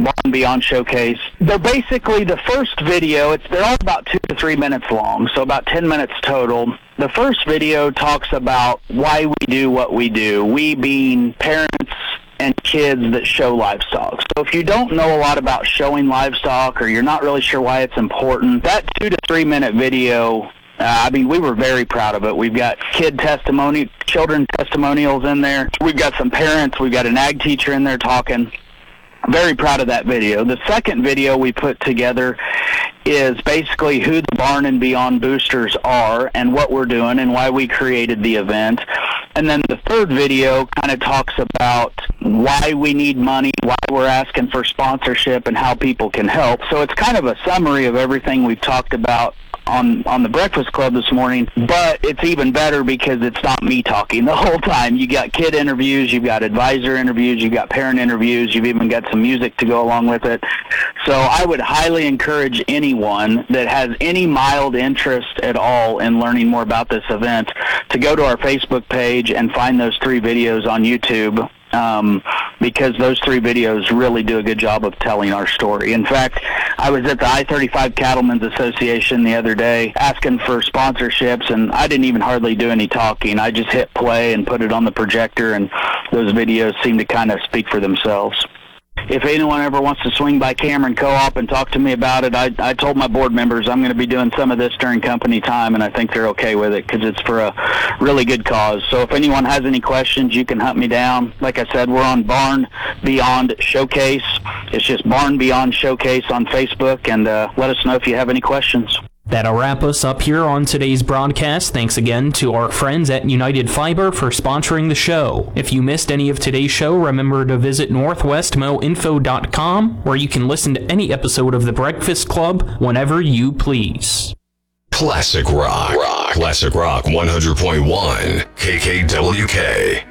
Barn Beyond Showcase. They're basically the first video. They're all about 2 to 3 minutes long, so about 10 minutes total. The first video talks about why we do what we do, we being parents and kids that show livestock. So if you don't know a lot about showing livestock or you're not really sure why it's important, that 2 to 3 minute video, we were very proud of it. We've got children testimonials in there. We've got some parents. We've got an ag teacher in there talking. Very proud of that video. The second video we put together is basically who the Barn and Beyond boosters are and what we're doing and why we created the event. And then the third video kind of talks about why we need money, why we're asking for sponsorship, and how people can help. So it's kind of a summary of everything we've talked about on the Breakfast Club this morning, but it's even better because it's not me talking the whole time. You got kid interviews, you've got advisor interviews, you've got parent interviews, you've even got some music to go along with it. So I would highly encourage anyone that has any mild interest at all in learning more about this event to go to our Facebook page and find those 3 videos on YouTube. Because those 3 videos really do a good job of telling our story. In fact, I was at the I-35 Cattlemen's Association the other day asking for sponsorships, and I didn't even hardly do any talking. I just hit play and put it on the projector, and those videos seem to kind of speak for themselves. If anyone ever wants to swing by Cameron Co-op and talk to me about it, I told my board members I'm going to be doing some of this during company time, and I think they're okay with it because it's for a really good cause. So if anyone has any questions, you can hunt me down. Like I said, we're on Barn Beyond Showcase. It's just Barn Beyond Showcase on Facebook, and let us know if you have any questions. That'll wrap us up here on today's broadcast. Thanks again to our friends at United Fiber for sponsoring the show. If you missed any of today's show, remember to visit northwestmoinfo.com, where you can listen to any episode of The Breakfast Club whenever you please. Classic Rock. Classic Rock 100.1 KKWK.